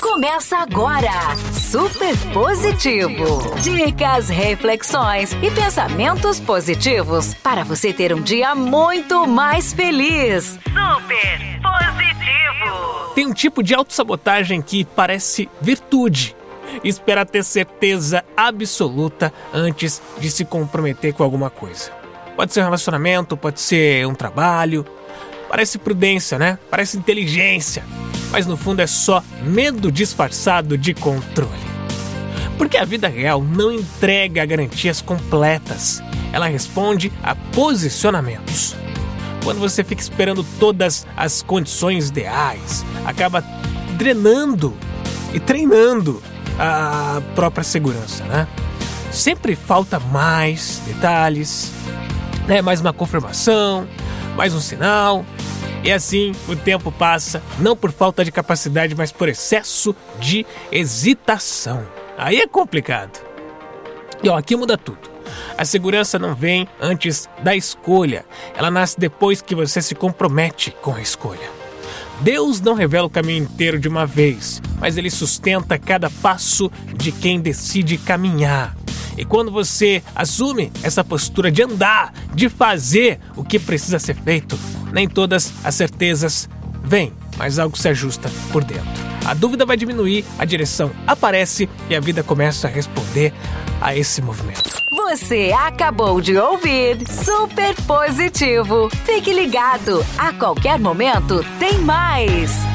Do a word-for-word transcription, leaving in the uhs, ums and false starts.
Começa agora, Super Positivo. Dicas, reflexões e pensamentos positivos para você ter um dia muito mais feliz. Super Positivo. Tem um tipo de autossabotagem que parece virtude. Esperar ter certeza absoluta antes de se comprometer com alguma coisa. Pode ser um relacionamento, pode ser um trabalho. Parece prudência, né? Parece inteligência. Mas no fundo é só medo disfarçado de controle. Porque a vida real não entrega garantias completas. Ela responde a posicionamentos. Quando você fica esperando todas as condições ideais, acaba drenando e treinando a própria segurança, né? Sempre falta mais detalhes, né? Mais uma confirmação, mais um sinal. E assim o tempo passa, não por falta de capacidade, mas por excesso de hesitação. Aí é complicado. E ó, aqui muda tudo. A segurança não vem antes da escolha. Ela nasce depois que você se compromete com a escolha. Deus não revela o caminho inteiro de uma vez, mas Ele sustenta cada passo de quem decide caminhar. E quando você assume essa postura de andar, de fazer o que precisa ser feito, nem todas as certezas vêm, mas algo se ajusta por dentro. A dúvida vai diminuir, a direção aparece e a vida começa a responder a esse movimento. Você acabou de ouvir Super Positivo. Fique ligado, a qualquer momento tem mais.